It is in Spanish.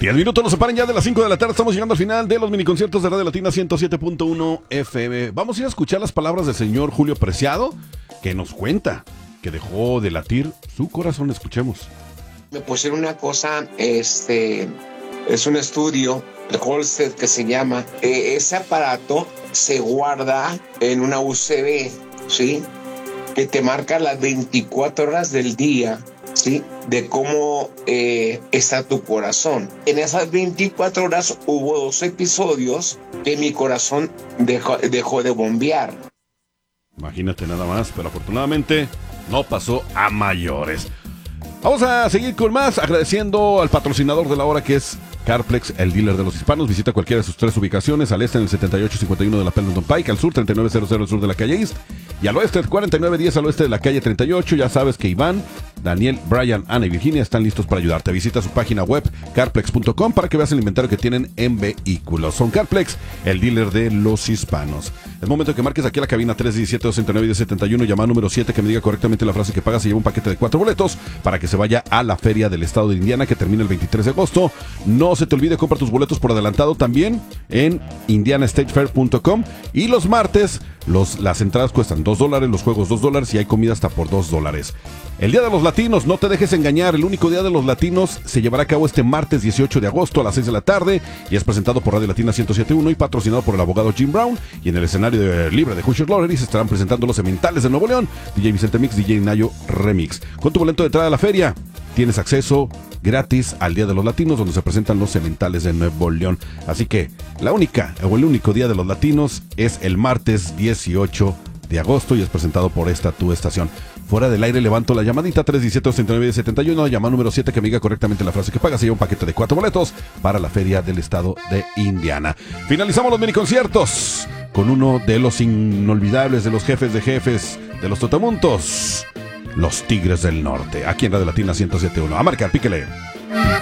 10 minutos nos separan ya de las 5 de la tarde. Estamos llegando al final de los miniconciertos de Radio Latina 107.1 FM. Vamos a ir a escuchar las palabras del señor Julio Preciado, que nos cuenta que dejó de latir su corazón. Escuchemos. Me pusieron una cosa, es un estudio, el Holster, que se llama. Ese aparato se guarda en una USB, ¿sí? Que te marca las 24 horas del día, ¿sí? De cómo está tu corazón. En esas 24 horas hubo 2 episodios que mi corazón dejó de bombear. Imagínate nada más, pero afortunadamente no pasó a mayores. Vamos a seguir con más, agradeciendo al patrocinador de la hora, que es Carplex, el dealer de los hispanos. Visita cualquiera de sus 3 ubicaciones: al este en el 7851 de la Pendleton Pike, al sur 3900 al sur de la calle East, y al oeste 4910 al oeste de la calle 38. Ya sabes que Iván, Daniel, Brian, Ana y Virginia están listos para ayudarte. Visita su página web carplex.com para que veas el inventario que tienen en vehículos. Son Carplex, el dealer de los hispanos. Es momento de que marques aquí a la cabina 317-269-1071, llamada número 7, que me diga correctamente la frase que pagas, y lleva un paquete de 4 boletos para que se vaya a la feria del estado de Indiana, que termina el 23 de agosto. No se te olvide, compra tus boletos por adelantado también en indianastatefair.com. Y los martes las entradas cuestan $2, los juegos $2, y hay comida hasta por $2. El Día de los Latinos, no te dejes engañar. El único Día de los Latinos se llevará a cabo este martes 18 de agosto a las 6 de la tarde, y es presentado por Radio Latina 107.1 y patrocinado por el abogado Jim Brown. Y en el escenario libre de Hoosier Lottery se estarán presentando los Sementales de Nuevo León, DJ Vicente Mix, DJ Nayo Remix. Con tu boleto de entrada a la feria tienes acceso gratis al Día de los Latinos, donde se presentan los Sementales de Nuevo León. Así que el único Día de los Latinos es el martes 18 de agosto, y es presentado por tu estación. Fuera del aire levanto la llamadita 317-269-71, llamada número 7, que me diga correctamente la frase que paga. Se lleva un paquete de 4 boletos para la feria del estado de Indiana. Finalizamos los miniconciertos con uno de los inolvidables, de los jefes de jefes, de los totamuntos, los Tigres del Norte, aquí en Radio Latina 107.1. A marcar, píquele.